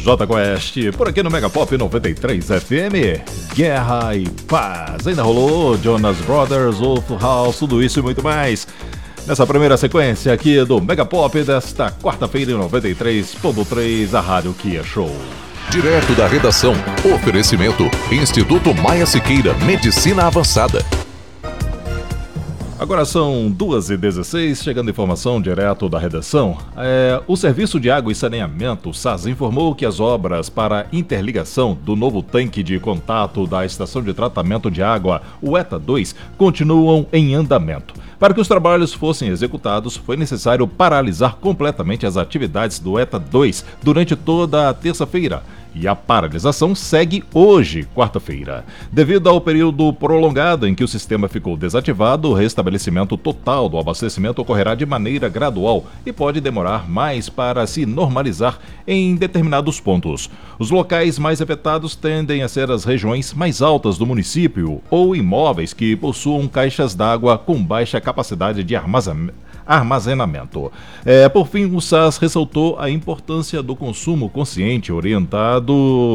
Jota Quest, por aqui no Mega Pop 93 FM. Guerra e Paz. Ainda rolou Jonas Brothers, Wolf House, tudo isso e muito mais. Nessa primeira sequência aqui do Mega Pop desta quarta-feira em 93.3, a Rádio Kia Show. Direto da redação, oferecimento Instituto Maia Siqueira, Medicina Avançada. Agora são 2h16, chegando informação direto da redação. O Serviço de Água e Saneamento, o SAS, informou que as obras para interligação do novo tanque de contato da Estação de Tratamento de Água, o ETA 2, continuam em andamento. Para que os trabalhos fossem executados, foi necessário paralisar completamente as atividades do ETA 2 durante toda a terça-feira. E a paralisação segue hoje, quarta-feira. Devido ao período prolongado em que o sistema ficou desativado, o restabelecimento total do abastecimento ocorrerá de maneira gradual e pode demorar mais para se normalizar em determinados pontos. Os locais mais afetados tendem a ser as regiões mais altas do município ou imóveis que possuam caixas d'água com baixa capacidade de armazenamento. Por fim, o SAS ressaltou a importância do consumo consciente, orientando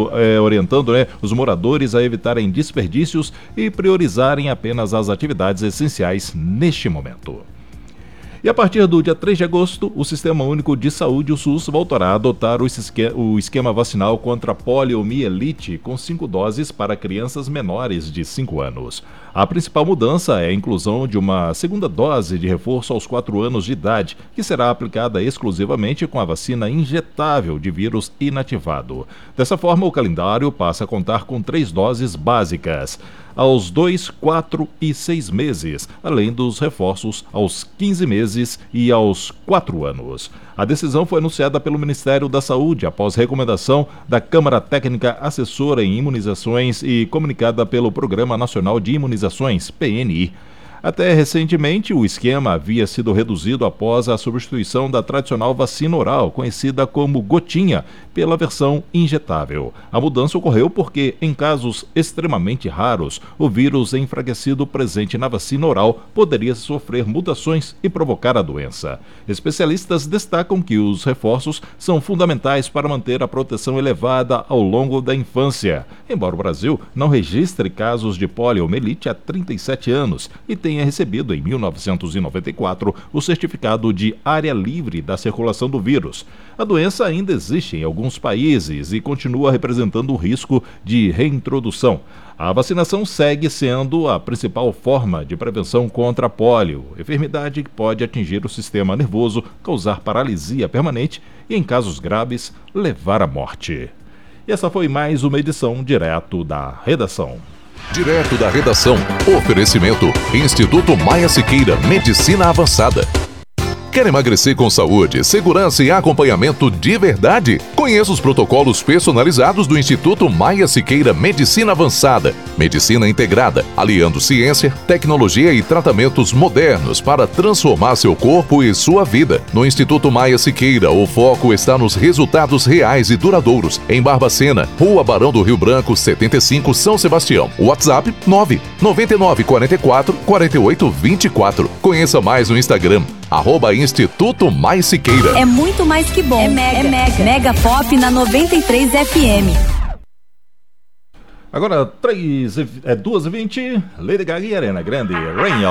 os moradores a evitarem desperdícios e priorizarem apenas as atividades essenciais neste momento. E a partir do dia 3 de agosto, o Sistema Único de Saúde, o SUS, voltará a adotar o esquema vacinal contra a poliomielite com 5 doses para crianças menores de 5 anos. A principal mudança é a inclusão de uma segunda dose de reforço aos 4 anos de idade, que será aplicada exclusivamente com a vacina injetável de vírus inativado. Dessa forma, o calendário passa a contar com 3 doses básicas, aos 2, 4 e 6 meses, além dos reforços aos 15 meses e aos 4 anos. A decisão foi anunciada pelo Ministério da Saúde após recomendação da Câmara Técnica Assessora em Imunizações e comunicada pelo Programa Nacional de Imunizações, PNI. Até recentemente, o esquema havia sido reduzido após a substituição da tradicional vacina oral, conhecida como gotinha, pela versão injetável. A mudança ocorreu porque, em casos extremamente raros, o vírus enfraquecido presente na vacina oral poderia sofrer mutações e provocar a doença. Especialistas destacam que os reforços são fundamentais para manter a proteção elevada ao longo da infância, embora o Brasil não registre casos de poliomielite há 37 anos e tenha recebido em 1994 o certificado de área livre da circulação do vírus. A doença ainda existe em alguns países e continua representando um risco de reintrodução. A vacinação segue sendo a principal forma de prevenção contra a polio, enfermidade que pode atingir o sistema nervoso, causar paralisia permanente e, em casos graves, levar à morte. E essa foi mais uma edição direto da redação. Direto da redação, oferecimento Instituto Maia Siqueira, Medicina Avançada. Quer emagrecer com saúde, segurança e acompanhamento de verdade? Conheça os protocolos personalizados do Instituto Maia Siqueira Medicina Avançada. Medicina integrada, aliando ciência, tecnologia e tratamentos modernos para transformar seu corpo e sua vida. No Instituto Maia Siqueira, o foco está nos resultados reais e duradouros. Em Barbacena, Rua Barão do Rio Branco, 75, São Sebastião. WhatsApp 999444824. Conheça mais no Instagram, @Instituto Mais Siqueira. É muito mais que bom. É mega. Mega Pop na 93 FM. Agora 2h20, Lady Gaga e Ariana Grande, Rain